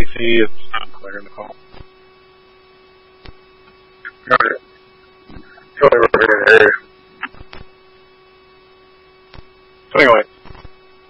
PC, it's not clear in the call. Alright. Totally working in here. So anyway,